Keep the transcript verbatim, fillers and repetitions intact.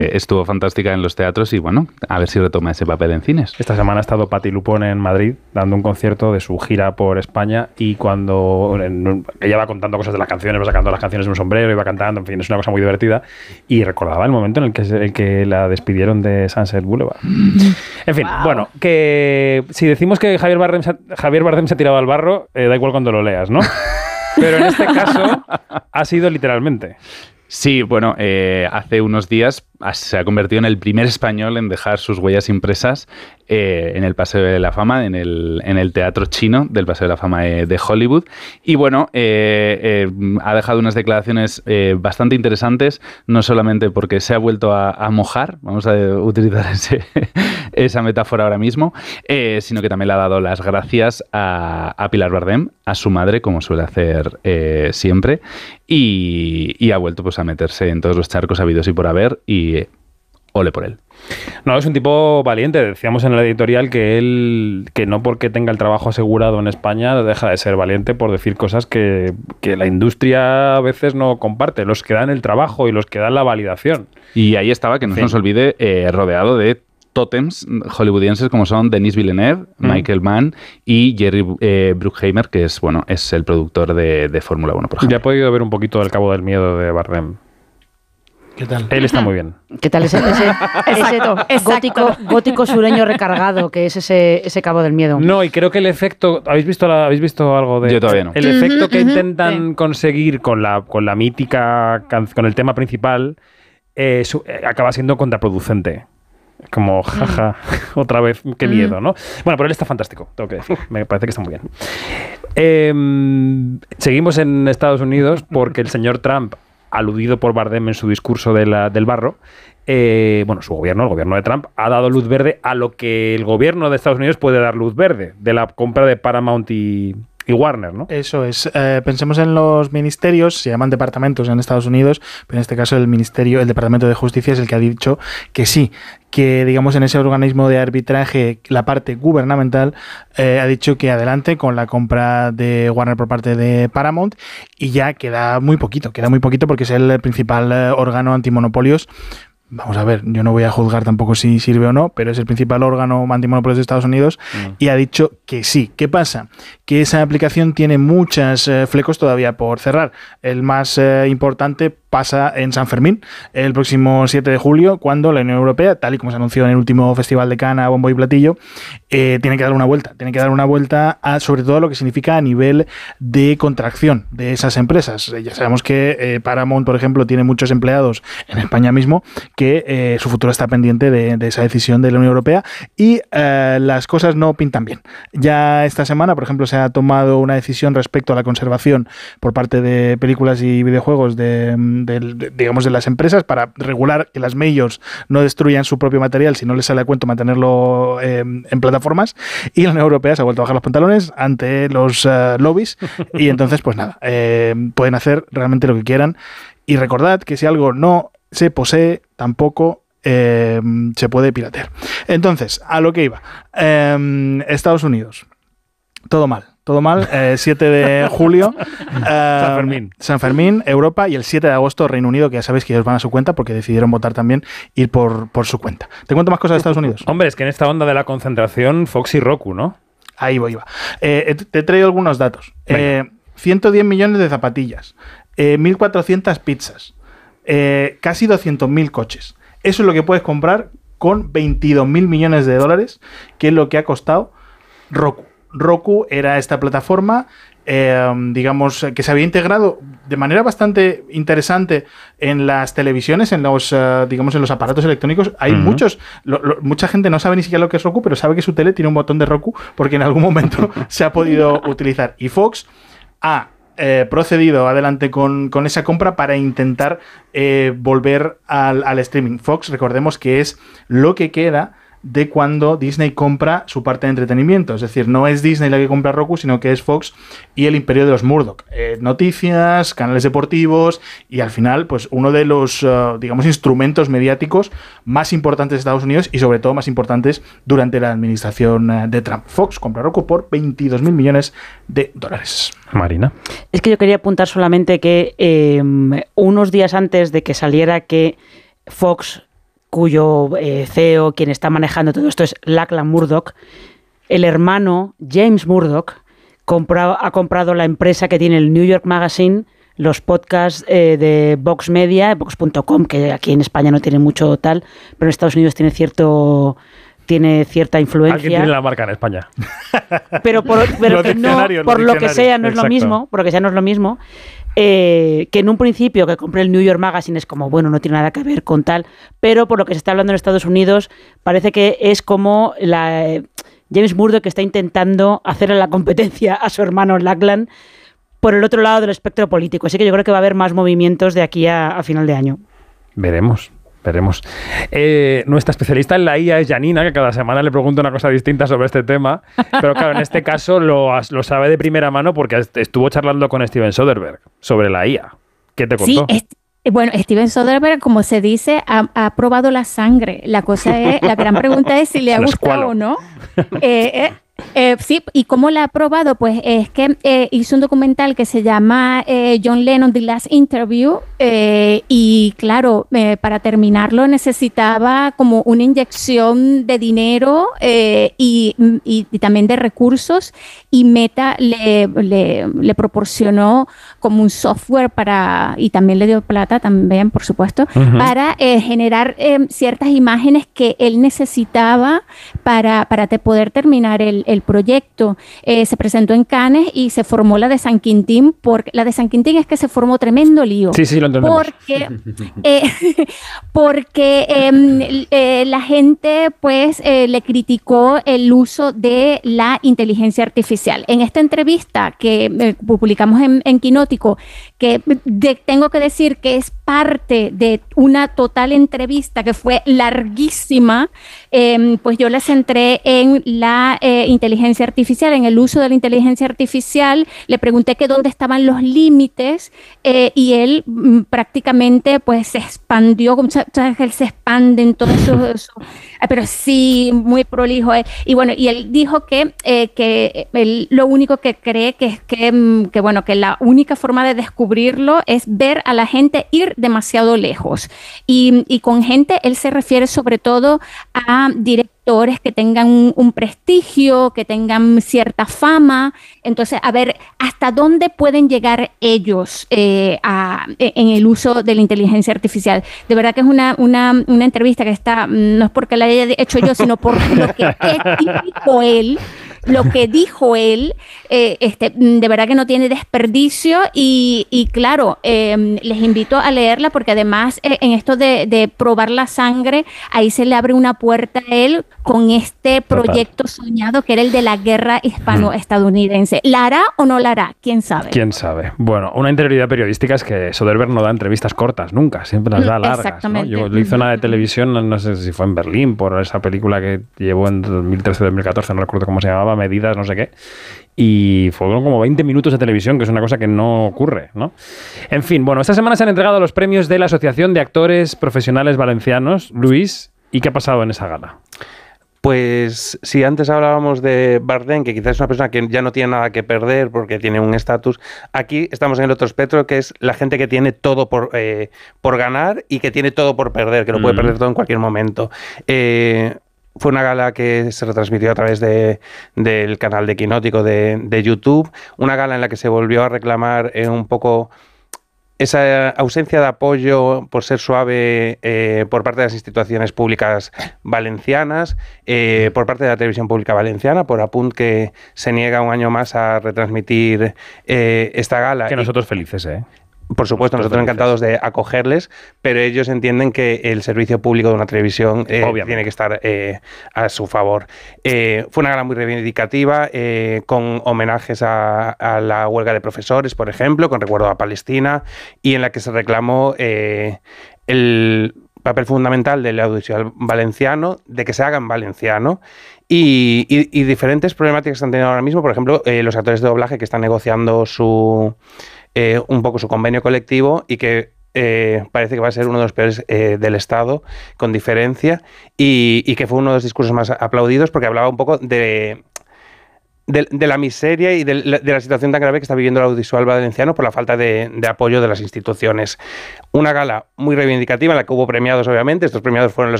estuvo fantástica en los teatros y bueno, a ver si retoma ese papel en cines. Esta semana ha estado Patti Lupone en Madrid dando un concierto de su gira por España y cuando en, ella va contando cosas de las canciones, va sacando las canciones de un sombrero y va cantando, en fin, es una cosa muy divertida y recordaba el momento en el que, el que la despidieron de Sunset Boulevard. En fin, wow. Bueno, que si decimos que Javier Bardem, Javier Bardem se ha tirado al barro, eh, da igual cuando lo leas, ¿no? Pero en este caso ha sido literalmente. Sí, bueno, eh, hace unos días se ha convertido en el primer español en dejar sus huellas impresas eh, en el Paseo de la Fama, en el, en el Teatro Chino del Paseo de la Fama de, de Hollywood. Y bueno, eh, eh, ha dejado unas declaraciones eh, bastante interesantes, no solamente porque se ha vuelto a, a mojar, vamos a utilizar ese, esa metáfora ahora mismo, eh, sino que también le ha dado las gracias a, a Pilar Bardem, a su madre, como suele hacer eh, siempre, y, y ha vuelto pues a meterse en todos los charcos habidos y por haber, y ole por él. No, es un tipo valiente. Decíamos en el editorial que él, que no porque tenga el trabajo asegurado en España deja de ser valiente por decir cosas que, que la industria a veces no comparte, los que dan el trabajo y los que dan la validación. Y ahí estaba, que no se nos olvide, eh, rodeado de tótems hollywoodienses como son Denis Villeneuve, mm. Michael Mann y Jerry eh, Bruckheimer, que es, bueno, es el productor de, de Fórmula uno, por ejemplo. Ya he podido ver un poquito del Cabo del Miedo de Bardem. ¿Qué tal? Él está muy bien. ¿Qué tal ese, ese, exacto, ese gótico, gótico sureño recargado que es ese, ese Cabo del Miedo? No, y creo que el efecto... ¿Habéis visto, la, ¿habéis visto algo de...? Yo todavía no. El uh-huh, efecto que uh-huh, intentan sí. conseguir con la, con la mítica... con el tema principal eh, su, eh, acaba siendo contraproducente. Como, jaja, mm. otra vez, qué miedo, ¿no? Bueno, pero él está fantástico, tengo que decir. Me parece que está muy bien. Eh, seguimos en Estados Unidos porque el señor Trump, aludido por Bardem en su discurso de la, del barro, eh, bueno, su gobierno, el gobierno de Trump, ha dado luz verde a lo que el gobierno de Estados Unidos puede dar luz verde, de la compra de Paramount y... y Warner, ¿no? Eso es. Eh, pensemos en los ministerios, se llaman departamentos en Estados Unidos, pero en este caso el ministerio, el Departamento de Justicia es el que ha dicho que sí, que digamos en ese organismo de arbitraje, la parte gubernamental eh, ha dicho que adelante con la compra de Warner por parte de Paramount y ya queda muy poquito, queda muy poquito porque es el principal eh, órgano antimonopolios. Vamos a ver, yo no voy a juzgar tampoco si sirve o no, pero es el principal órgano antimonopolios de Estados Unidos mm. y ha dicho que sí. ¿Qué pasa? Que esa aplicación tiene muchos eh, flecos todavía por cerrar. El más eh, importante pasa en San Fermín, el próximo siete de julio, cuando la Unión Europea, tal y como se anunció en el último Festival de Cannes a bombo y platillo, eh, tiene que dar una vuelta. Tiene que dar una vuelta a, sobre todo, lo que significa a nivel de contracción de esas empresas. Eh, ya sabemos que eh, Paramount, por ejemplo, tiene muchos empleados en España mismo, que eh, su futuro está pendiente de, de esa decisión de la Unión Europea y eh, las cosas no pintan bien. Ya esta semana, por ejemplo, se ha tomado una decisión respecto a la conservación por parte de películas y videojuegos de, de, de, digamos, de las empresas para regular que las majors no destruyan su propio material si no les sale a cuento mantenerlo eh, en plataformas, y la Unión Europea se ha vuelto a bajar los pantalones ante los uh, lobbies y entonces pues nada, eh, pueden hacer realmente lo que quieran. Y recordad que si algo no se posee, tampoco eh, se puede piratear. Entonces, a lo que iba. Eh, Estados Unidos. Todo mal. Todo mal. Eh, siete de julio. Eh, San Fermín. San Fermín, Europa. Y el siete de agosto, Reino Unido, que ya sabéis que ellos van a su cuenta porque decidieron votar también ir por, por su cuenta. ¿Te cuento más cosas de Estados Unidos? Hombre, es que en esta onda de la concentración, Fox y Roku, ¿no? Ahí voy, iba. Eh, te he traído algunos datos. Eh, ciento diez millones de zapatillas. Eh, mil cuatrocientas pizzas. Eh, casi doscientos mil coches. Eso es lo que puedes comprar con veintidós mil millones de dólares, que es lo que ha costado Roku. Roku era esta plataforma, eh, digamos, que se había integrado de manera bastante interesante en las televisiones, en los, uh, digamos, en los aparatos electrónicos. Hay uh-huh. muchos, lo, lo, mucha gente no sabe ni siquiera lo que es Roku, pero sabe que su tele tiene un botón de Roku porque en algún momento se ha podido utilizar. Y Fox ha Eh, procedido adelante con, con esa compra para intentar eh, volver al, al streaming. Fox, recordemos que es lo que queda de cuando Disney compra su parte de entretenimiento. Es decir, no es Disney la que compra Roku, sino que es Fox y el imperio de los Murdoch. Eh, noticias, canales deportivos y al final, pues uno de los, uh, digamos, instrumentos mediáticos más importantes de Estados Unidos y sobre todo más importantes durante la administración uh, de Trump. Fox compra Roku por veintidós mil millones de dólares. Marina. Es que yo quería apuntar solamente que eh, unos días antes de que saliera que Fox cuyo eh, C E O, quien está manejando todo esto, es Lachlan Murdoch. El hermano, James Murdoch, compra, ha comprado la empresa que tiene el New York Magazine, los podcasts eh, de Vox Media, Vox punto com, que aquí en España no tiene mucho tal, pero en Estados Unidos tiene cierto... tiene cierta influencia. Alguien tiene la marca en España. Pero por, pero que no, por lo que sea no es lo mismo, por lo que sea no es lo mismo, eh, que en un principio que compré el New York Magazine es como, bueno, no tiene nada que ver con tal, pero por lo que se está hablando en Estados Unidos parece que es como la eh, James Murdoch que está intentando hacerle la competencia a su hermano Lachlan por el otro lado del espectro político. Así que yo creo que va a haber más movimientos de aquí a, a final de año. Veremos. Veremos. Eh, nuestra especialista en la I A es Janina, que cada semana le pregunto una cosa distinta sobre este tema, pero claro, en este caso lo, lo sabe de primera mano porque estuvo charlando con Steven Soderbergh sobre la I A. ¿Qué te contó? Sí, bueno, Steven Soderbergh, como se dice, ha, ha probado la sangre. La cosa es, la gran pregunta es si le ha gustado o no. Eh, eh, Eh, sí, ¿y cómo la ha probado? Pues es que eh, hizo un documental que se llama eh, John Lennon, The Last Interview, eh, y claro, eh, para terminarlo necesitaba como una inyección de dinero eh, y, y, y también de recursos, y Meta le, le, le proporcionó como un software para, y también le dio plata también, por supuesto, uh-huh. para eh, generar eh, ciertas imágenes que él necesitaba para, para te poder terminar el el proyecto. Eh, se presentó en Cannes y se formó la de San Quintín, porque la de San Quintín es que se formó tremendo lío. Sí, sí, lo entendemos. Porque, eh, porque eh, eh, la gente pues eh, le criticó el uso de la inteligencia artificial. En esta entrevista que eh, publicamos en, en Quinótico, que de, tengo que decir que es parte de una total entrevista que fue larguísima, eh, pues yo la centré en la eh, inteligencia artificial, en el uso de la inteligencia artificial. Le pregunté que dónde estaban los límites eh, y él m, prácticamente pues se expandió, como sabes que él se expande en todo eso, eso pero sí, muy prolijo. Eh. Y bueno, y él dijo que, eh, que él lo único que cree que es que, que, bueno, que la única forma de descubrirlo es ver a la gente ir demasiado lejos. Y, y con gente, él se refiere sobre todo a directores que tengan un, un prestigio, que tengan cierta fama. Entonces, a ver, ¿hasta dónde pueden llegar ellos eh, a, en el uso de la inteligencia artificial? De verdad que es una, una, una entrevista que está, no es porque la haya hecho yo, sino por lo que dijo él. Lo que dijo él, eh, este, de verdad que no tiene desperdicio y, y claro, eh, les invito a leerla porque además eh, en esto de, de probar la sangre, ahí se le abre una puerta a él con este proyecto Total. soñado que era el de la guerra hispano-estadounidense. ¿La hará o no la hará? ¿Quién sabe? ¿Quién sabe? Bueno, una interioridad periodística es que Soderbergh no da entrevistas cortas, nunca, siempre las da largas. Exactamente. ¿no? Yo le hice una de televisión, no sé si fue en Berlín, por esa película que llevó en dos mil trece dos mil catorce, no recuerdo cómo se llamaba, Medidas, no sé qué, y fueron como veinte minutos de televisión, que es una cosa que no ocurre, ¿no? En fin, bueno, esta semana se han entregado los premios de la Asociación de Actores Profesionales Valencianos. Luis, ¿y qué ha pasado en esa gala? Pues si antes hablábamos de Bardem, que quizás es una persona que ya no tiene nada que perder porque tiene un estatus, aquí estamos en el otro espectro, que es la gente que tiene todo por, eh, por ganar y que tiene todo por perder, que lo puede mm. perder todo en cualquier momento. Eh... Fue una gala que se retransmitió a través de, del canal de Quinótico de, de YouTube, una gala en la que se volvió a reclamar eh, un poco esa ausencia de apoyo, por ser suave, eh, por parte de las instituciones públicas valencianas, eh, por parte de la televisión pública valenciana, por Apunt, que se niega un año más a retransmitir eh, esta gala. Que nosotros felices, ¿eh? Por supuesto, nosotros encantados de acogerles, pero ellos entienden que el servicio público de una televisión eh, tiene que estar eh, a su favor. Eh, fue una gala muy reivindicativa, eh, con homenajes a, a la huelga de profesores, por ejemplo, con recuerdo a Palestina, y en la que se reclamó eh, el papel fundamental del audiovisual valenciano, de que se haga en valenciano, y, y, y diferentes problemáticas que están teniendo ahora mismo, por ejemplo, eh, los actores de doblaje que están negociando su... Eh, un poco su convenio colectivo y que eh, parece que va a ser uno de los peores eh, del Estado, con diferencia, y, y que fue uno de los discursos más aplaudidos porque hablaba un poco de, de, de la miseria y de, de la situación tan grave que está viviendo el audiovisual valenciano por la falta de, de apoyo de las instituciones. Una gala muy reivindicativa en la que hubo premiados, obviamente. Estos premiados fueron los